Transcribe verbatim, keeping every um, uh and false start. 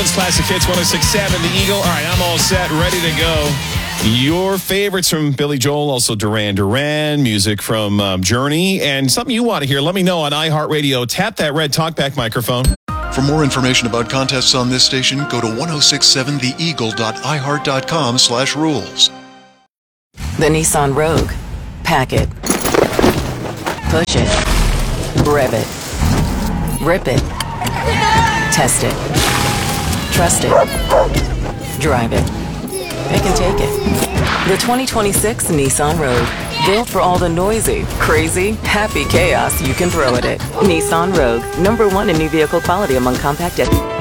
Brooklyn's Classic Hits one oh six point seven, The Eagle. All right, I'm all set, ready to go. Your favorites from Billy Joel, also Duran Duran, music from um, Journey, and something you want to hear, let me know on iHeartRadio. Tap that red talkback microphone. For more information about contests on this station, go to ten sixty-seven the eagle dot i heart dot com slash rules. The Nissan Rogue. Pack it. Push it. Rev it. Rip it. Test it. Trust it. Drive it. It can take it. The twenty twenty-six Nissan Rogue. Built for all the noisy, crazy, happy chaos you can throw at it. Nissan Rogue. Number one in new vehicle quality among compact